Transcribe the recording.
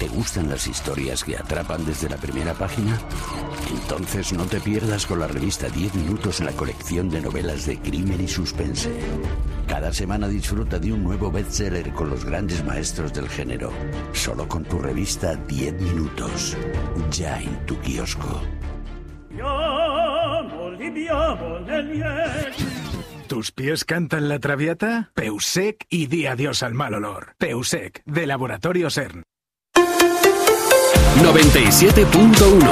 ¿Te gustan las historias que atrapan desde la primera página? Entonces no te pierdas con la revista 10 minutos en la colección de novelas de crimen y suspense. Cada semana disfruta de un nuevo bestseller con los grandes maestros del género. Solo con tu revista 10 minutos. Ya en tu kiosco. ¿Tus pies cantan la traviata? Peusec y di adiós al mal olor. Peusec, de Laboratorio CERN. 97.1